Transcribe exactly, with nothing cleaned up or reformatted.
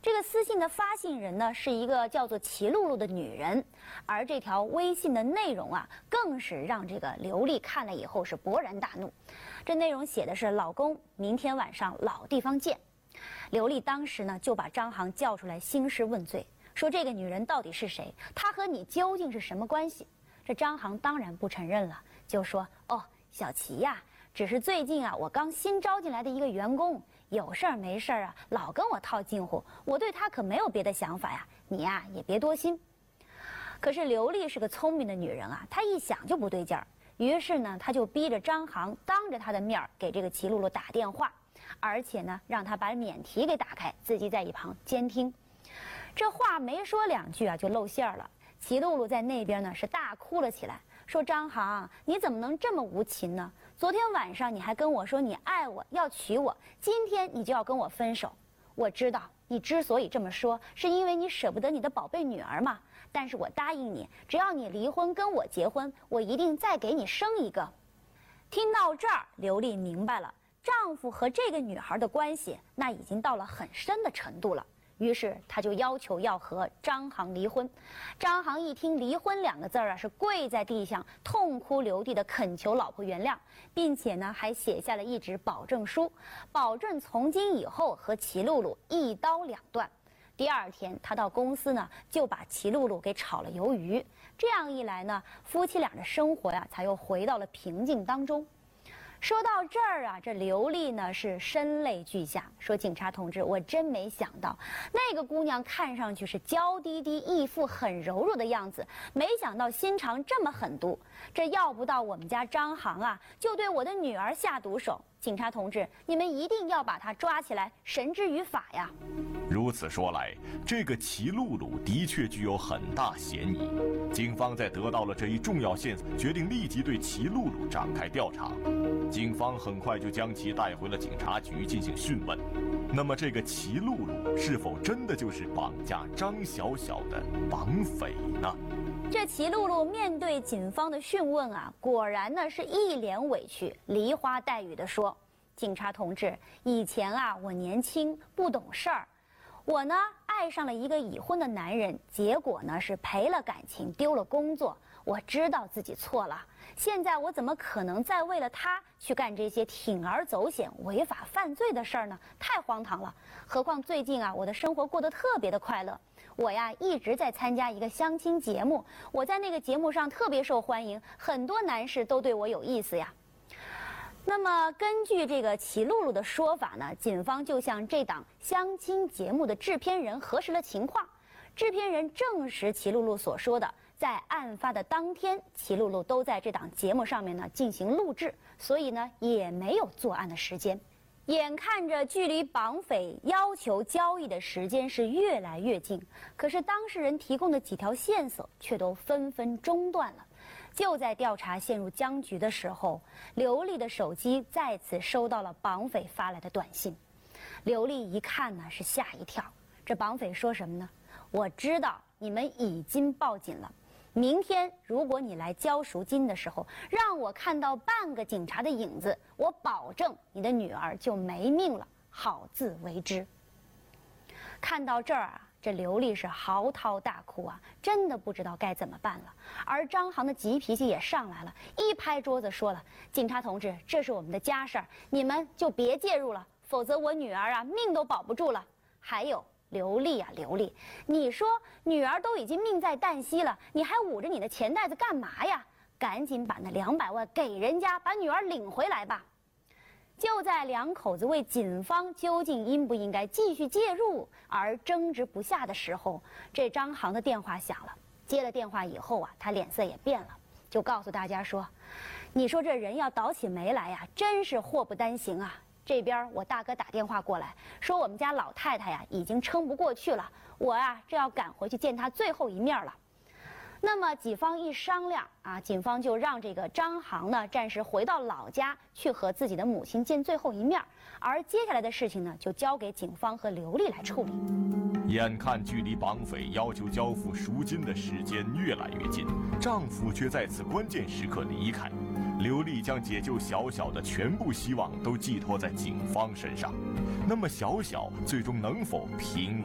这个私信的发信人呢是一个叫做齐露露的女人，而这条微信的内容啊，更是让这个刘丽看了以后是勃然大怒。这内容写的是：老公，明天晚上老地方见。刘丽当时呢就把张航叫出来兴师问罪，说这个女人到底是谁？她和你究竟是什么关系？这张航当然不承认了，就说：哦，小齐呀，只是最近啊，我刚新招进来的一个员工，有事儿没事儿啊，老跟我套近乎，我对他可没有别的想法呀，你呀也别多心。可是刘丽是个聪明的女人啊，她一想就不对劲儿，于是呢，她就逼着张航当着她的面给这个齐露露打电话，而且呢，让她把免提给打开，自己在一旁监听。这话没说两句啊，就露馅了。齐露露在那边呢是大哭了起来，说：张航，你怎么能这么无情呢？昨天晚上你还跟我说你爱我，要娶我，今天你就要跟我分手。我知道你之所以这么说，是因为你舍不得你的宝贝女儿嘛。但是我答应你，只要你离婚跟我结婚，我一定再给你生一个。听到这儿，刘丽明白了，丈夫和这个女孩的关系那已经到了很深的程度了。于是他就要求要和张航离婚。张航一听离婚两个字儿啊，是跪在地上痛哭流涕的恳求老婆原谅，并且呢还写下了一纸保证书，保证从今以后和齐露露一刀两断。第二天他到公司呢就把齐露露给炒了鱿鱼，这样一来呢，夫妻俩的生活呀才又回到了平静当中。说到这儿啊，这刘丽呢是声泪俱下，说：警察同志，我真没想到那个姑娘看上去是娇滴滴，一副很柔弱的样子，没想到心肠这么狠毒。这要不到我们家张航啊，就对我的女儿下毒手。警察同志，你们一定要把他抓起来，绳之于法呀！ 如此说来，这个齐露露的确具有很大嫌疑。警方在得到了这一重要线索，决定立即对齐露露展开调查。警方很快就将其带回了警察局进行讯问。那么，这个齐露露是否真的就是绑架张小小的绑匪呢？ 这齐露露面对警方的讯问啊，果然呢是一脸委屈，梨花带雨地说：警察同志，以前啊我年轻不懂事儿，我呢爱上了一个已婚的男人，结果呢是赔了感情，丢了工作。我知道自己错了，现在我怎么可能再为了他去干这些铤而走险、违法犯罪的事儿呢？太荒唐了！何况最近啊，我的生活过得特别的快乐。我呀一直在参加一个相亲节目，我在那个节目上特别受欢迎，很多男士都对我有意思呀。那么根据这个齐露露的说法呢，警方就向这档相亲节目的制片人核实了情况。制片人证实齐露露所说的，在案发的当天，齐露露都在这档节目上面呢进行录制，所以呢也没有作案的时间。眼看着距离绑匪要求交易的时间是越来越近，可是当事人提供的几条线索却都纷纷中断了。就在调查陷入僵局的时候，刘丽的手机再次收到了绑匪发来的短信。刘丽一看呢是吓一跳，这绑匪说什么呢？我知道你们已经报警了，明天如果你来交赎金的时候，让我看到半个警察的影子，我保证你的女儿就没命了，好自为之。看到这儿啊，这刘丽是嚎啕大哭啊，真的不知道该怎么办了。而张航的急脾气也上来了，一拍桌子说了：警察同志，这是我们的家事儿，你们就别介入了，否则我女儿啊命都保不住了。还有刘丽啊刘丽，你说女儿都已经命在旦夕了，你还捂着你的钱袋子干嘛呀？赶紧把那两百万给人家，把女儿领回来吧。就在两口子为警方究竟应不应该继续介入而争执不下的时候，这张航的电话响了。接了电话以后啊，他脸色也变了，就告诉大家说：你说这人要倒起霉来呀，真是祸不单行啊。这边我大哥打电话过来，说我们家老太太呀已经撑不过去了，我呀这要赶回去见她最后一面了。那么几方一商量啊，警方就让这个张航呢暂时回到老家去和自己的母亲见最后一面，而接下来的事情呢就交给警方和刘丽来处理。 眼看距离绑匪要求交付赎金的时间越来越近，丈夫却在此关键时刻离开，刘丽将解救小小的全部希望都寄托在警方身上。那么小小最终能否平